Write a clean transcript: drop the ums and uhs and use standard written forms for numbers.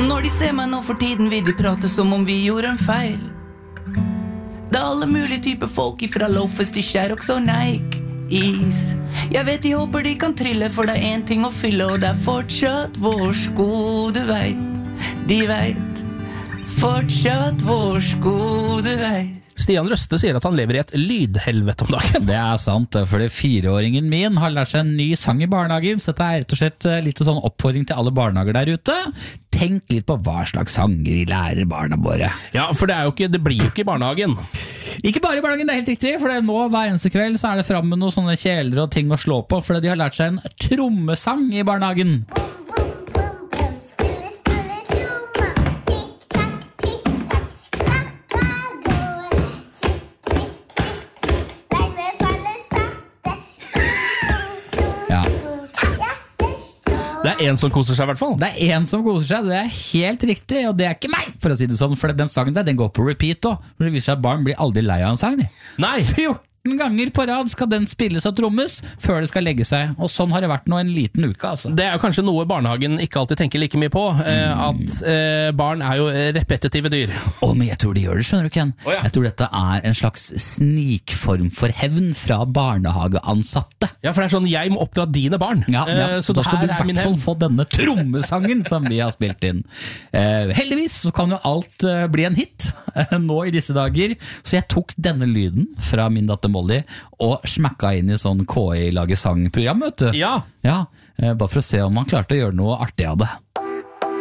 Når de ser meg nå for tiden vil de prate som om vi gjorde en feil. Det alle mulige typer folk ifra loafers til Sherrox og Nike is. Jeg vet de håper de kan trille, for det en ting å fylle, og det fortsatt vår sko, du vet. De vet, fortsatt vår sko, du vet. Stian Røste sier at han lever i et lydhelvete om dagen. Det sant, fordi 4-åringen min har lært seg en ny sang i barnehagen, så dette rett og slett litt sånn oppfordring til alle barnehager der ute. Tenk litt på hva slags sanger vi lærer barna våre. Ja, for det blir jo ikke i barnehagen. Ikke bare i barnehagen, det helt riktig, for nå hver eneste kveld så det frem med noen sånne kjeler og ting å slå på, fordi de har lært seg en trommesang i barnehagen. Det en som koser seg i hvert fall. Det en som koser seg, det helt riktig, og det ikke meg, for å si det sånn, for den sangen der, den går på repeat også. For det viser seg at barn blir aldri lei av en sang. Nei! 14 ganger på rad skal den spilles og trommes før det skal legge seg, og sånn har det vært nå en liten uke, altså. Det jo kanskje noe barnehagen ikke alltid tenker like mye på, at barn jo repetitive dyr. Men jeg tror de gjør det, skjønner du, Ken. Ja. Jeg tror dette en slags snikform for hevn fra barnehageansatte. Ja, for det sånn, jeg må oppdra dine barn. Ja, så da skal du i min hvert fall hevn. få denne trommesangen som vi har spilt inn. Heldigvis så kan jo alt bli en hit nå i disse dager, så jeg tok denne lyden fra min datter Molly og smakka inn i sånn KI-lage-sang-program, vet du. Ja. Ja, bare for å se om man klarte å gjøre noe artig av det.